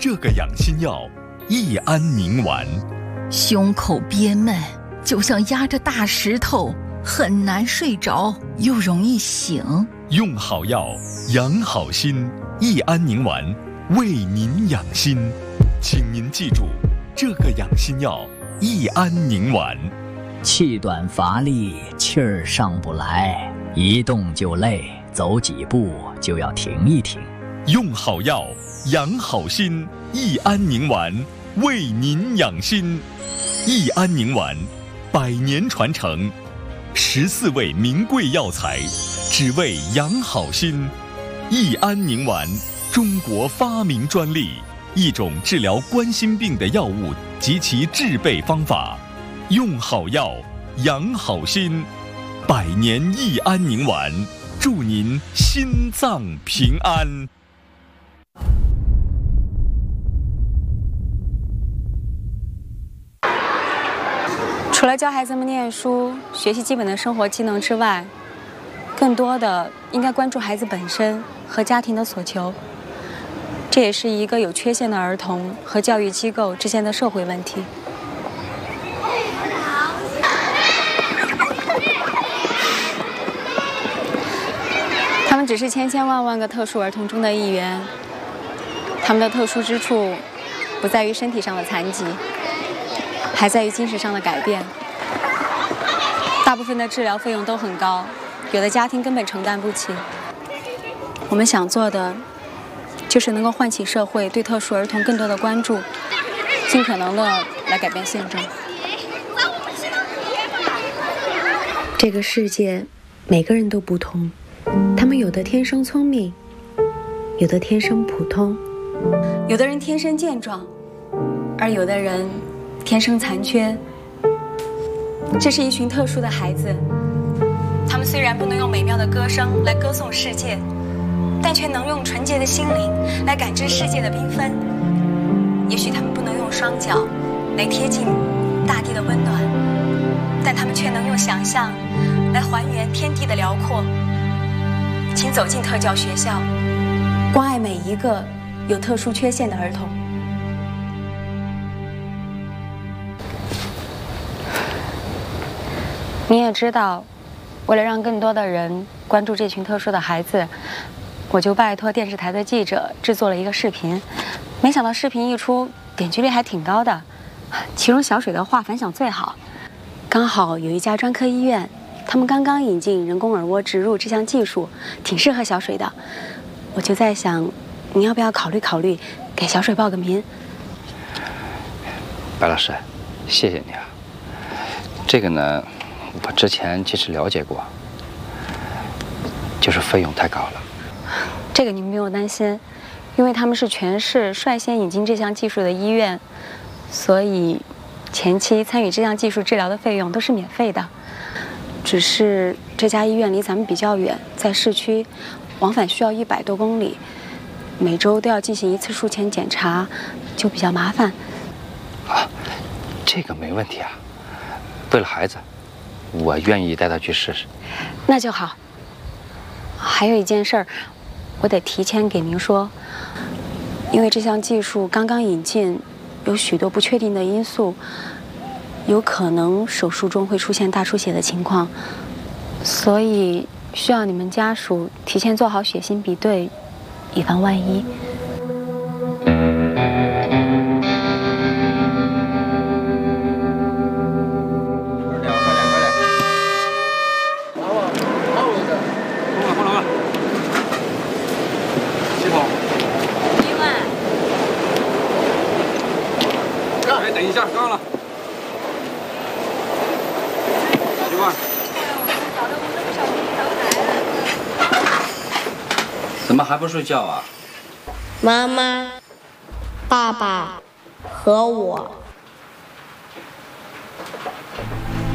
这个养心药益安宁丸。 胸口憋闷，就像压着大石头，很难睡着，又容易醒。 用好药，养好心，益安宁丸为您养心。请您记住，这个养心药益安宁丸。 气短乏力，气儿上不来，一动就累，走几步就要停一停。 用好药，养好心，益安宁丸为您养心。益安宁丸100年传承，14味名贵药材，只为养好心。益安宁丸，中国发明专利，一种治疗冠心病的药物及其制备方法。用好药，养好心，100年益安宁丸，祝您心脏平安。 除了教孩子们念书、学习基本的生活技能之外，更多的应该关注孩子本身和家庭的所求。这也是一个有缺陷的儿童和教育机构之间的社会问题。他们只是千千万万个特殊儿童中的一员，他们的特殊之处不在于身体上的残疾，还在于精神上的改变。大部分的治疗费用都很高，有的家庭根本承担不起。我们想做的，就是能够唤起社会对特殊儿童更多的关注，尽可能的来改变现状。 这个世界，每个人都不同，他们有的天生聪明，有的天生普通， 有的人天生健壮，而有的人天生残缺。这是一群特殊的孩子，他们虽然不能用美妙的歌声来歌颂世界，但却能用纯洁的心灵来感知世界的缤纷。也许他们不能用双脚来贴近大地的温暖，但他们却能用想象来还原天地的辽阔。请走进特教学校，关爱每一个有特殊缺陷的儿童。你也知道，为了让更多的人关注这群特殊的孩子，我就拜托电视台的记者制作了一个视频。没想到视频一出，点击率还挺高的，其中小水的话反响最好。刚好有一家专科医院，他们刚刚引进人工耳蜗植入这项技术，挺适合小水的。我就在想，你要不要考虑给小水报个名？ 白老师，谢谢你啊。这个呢，我之前其实了解过，就是费用太高了。 这个您不用担心，因为他们是全市率先引进这项技术的医院，所以前期参与这项技术治疗的费用都是免费的。只是这家医院离咱们比较远，在市区，往返需要100多公里，每周都要进行1次术前检查，就比较麻烦。 啊，这个没问题啊。为了孩子，我愿意带他去试试。 那就好。还有一件事儿，我得提前给您说，因为这项技术刚刚引进，有许多不确定的因素，有可能手术中会出现大出血的情况，所以需要你们家属提前做好血型比对，以防万一。 刚了，1万。 怎么还不睡觉啊？ 妈妈、爸爸和我。